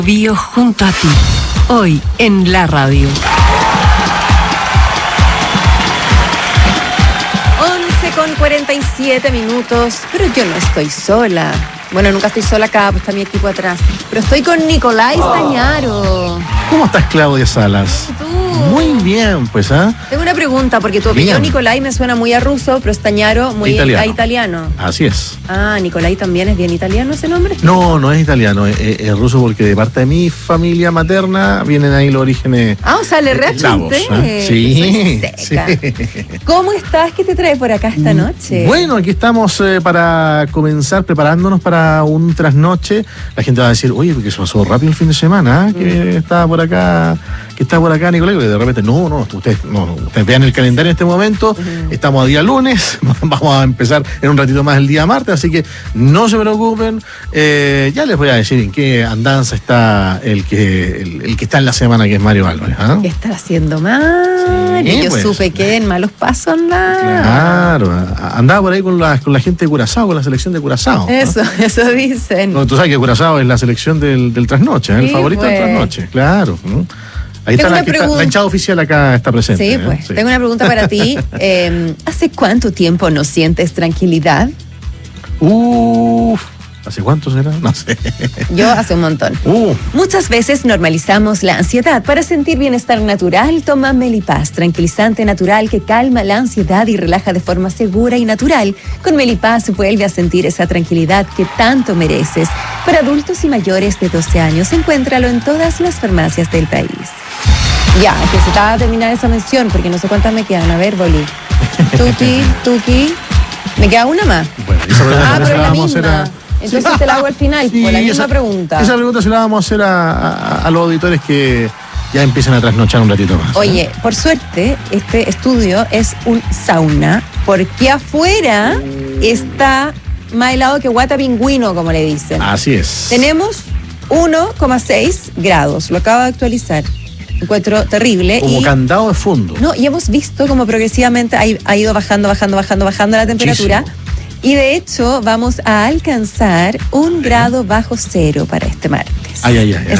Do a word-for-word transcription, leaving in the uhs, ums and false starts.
Bio junto a ti, hoy en la radio. once con cuarenta y siete minutos, pero yo no estoy sola. Bueno, nunca estoy sola acá, pues está mi equipo atrás. Pero estoy con Nicolai Stañaro. ¿Cómo estás, Claudia Salas? ¿Tú? Muy bien, pues, ¿ah? ¿eh? Tengo una pregunta, porque tu apellido Bien. Nicolai me suena muy a ruso, pero Stañaro muy Italiano. a italiano. Así es. Ah, Nicolai también es bien italiano ese nombre. No, no es italiano, es, es- es ruso porque de parte de mi familia materna vienen ahí los orígenes Ah, o sea, le eslavos, reachunté. ¿eh? Sí, Que soy seca. sí. ¿Cómo estás? ¿Qué te trae por acá esta noche? Bueno, aquí estamos eh, para comenzar preparándonos para un trasnoche. La gente va a decir, oye, porque eso pasó rápido el fin de semana, ¿eh? que está por acá, que está por acá Nicolás, y de repente, no, no, ustedes, no, no, ustedes vean el calendario en este momento, estamos a día lunes, vamos a empezar en un ratito más el día martes, así que no se preocupen, eh, ya les voy a decir en qué andanza está el que, el, el que está en la semana, que es Mario Álvarez. ¿ah? ¿Qué está haciendo mal? Sí, Yo pues. supe que en malos pasos anda. Claro, a- andaba por ahí con la, con la gente de Curazao, con la selección de Curazao. ¿no? Eso, eso dicen. No, tú sabes que Curazao es la selección del, del trasnoche, ¿eh? el Sí, favorito pues. del trasnoche, claro. ¿no? Ahí Tengo está la, una que está- pregun- la hinchada oficial acá está presente. Sí, ¿eh? pues. Sí. Tengo una pregunta para ti. Eh, ¿Hace cuánto tiempo no sientes tranquilidad? Uf, ¿hace cuánto será? No sé. Yo hace un montón. Uh, Muchas veces normalizamos la ansiedad. Para sentir bienestar natural, toma Melipaz, tranquilizante natural que calma la ansiedad y relaja de forma segura y natural. Con Melipaz vuelve a sentir esa tranquilidad que tanto mereces. Para adultos y mayores de doce años, encuéntralo en todas las farmacias del país. Ya, que se te va a terminar esa mención, porque no sé cuántas me quedan. A ver, Boli. Tuki, Tuki. Me queda una más. bueno, esa pregunta Ah, también pero se es la la vamos a hacer misma. a. Entonces te la hago al final, Sí, por la y misma esa- pregunta. Esa pregunta se la vamos a hacer a, a- a los auditores que ya empiezan a trasnochar un ratito más. ¿eh? Oye, por suerte, este estudio es un sauna, porque afuera está más helado que guata pingüino, como le dicen. Así es. Tenemos uno coma seis grados, lo acabo de actualizar. Encuentro terrible. Como y, candado de fondo. no, y hemos visto como progresivamente ha, ha ido bajando, bajando, bajando, bajando la temperatura. Muchísimo. Y de hecho, vamos a alcanzar un grado bajo cero para este martes. Ay, ay, ay.